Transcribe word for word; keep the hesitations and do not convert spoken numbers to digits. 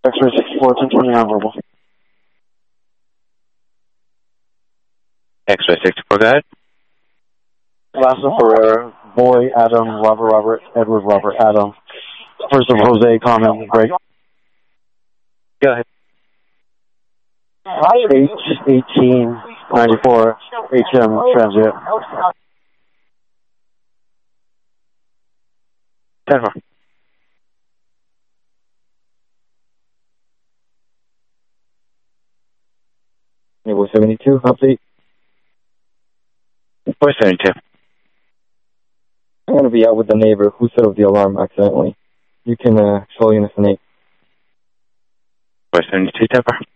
X-ray sixty-four, ten twenty nonverbal. X-ray sixty-four, go ahead. Last of Ferrer, Boy, Adam, Robert, Robert, Edward, Robert, Adam. First of Jose, comment, break. Go ahead. H eighteen ninety-four, H M, transit. ten four. Naval seventy-two, update. four seventy-two. I'm going to be out with the neighbor who set off the alarm accidentally. You can uh, show unit eight. four seventy-two, ten four.